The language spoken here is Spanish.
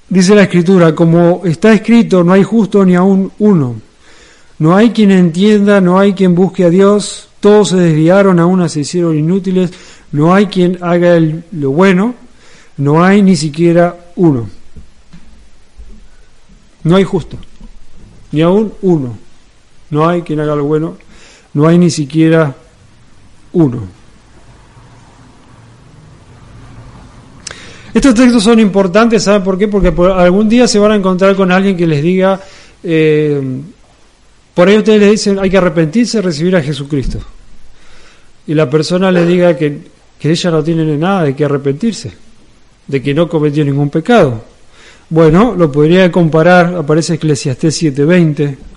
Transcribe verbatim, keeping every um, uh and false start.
Dice la Escritura, como está escrito, no hay justo ni aún uno. No hay quien entienda, no hay quien busque a Dios. Todos se desviaron, aún se hicieron inútiles. No hay quien haga el, lo bueno. No hay ni siquiera uno. No hay justo, ni aún uno. No hay quien haga lo bueno. No hay ni siquiera uno. Estos textos son importantes, ¿saben por qué? Porque por algún día se van a encontrar con alguien que les diga, eh, por ahí ustedes les dicen, hay que arrepentirse y recibir a Jesucristo. Y la persona le diga que, que ella no tiene nada de que arrepentirse, de que no cometió ningún pecado. Bueno, lo podría comparar, aparece Eclesiastés siete veinte,